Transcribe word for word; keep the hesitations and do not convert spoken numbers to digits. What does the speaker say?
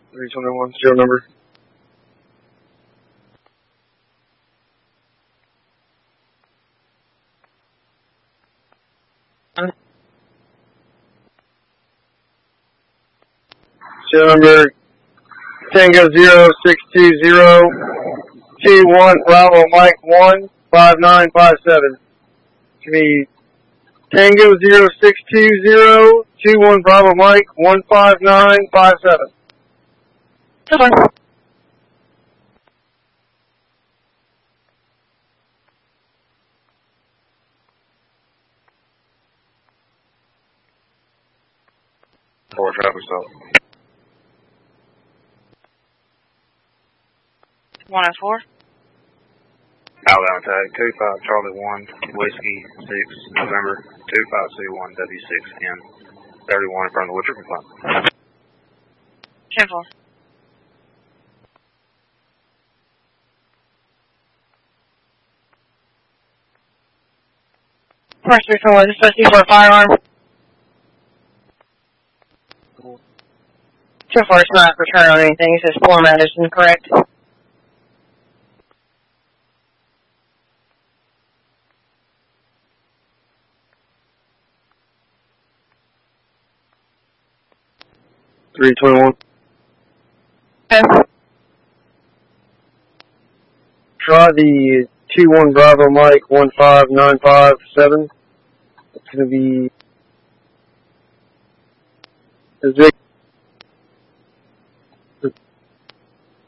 three twenty-one, serial number. Serial number Tango zero six two zero two one Bravo Mike one five nine five seven. To be Tango zero six two zero two one Bravo Mike one five nine five seven. Good one. Four traffic stop. one oh four. Outbound tag two five Charlie one Whiskey six November two five C one W six N thirty-one in front of the Woodruff complaint. ten four. First three four one, this is supposed for a firearm. So far, it's not return on anything. It says format is incorrect. three twenty-one. Okay. Try the two one Bravo Mike one five nine five seven. It's going to be the Vic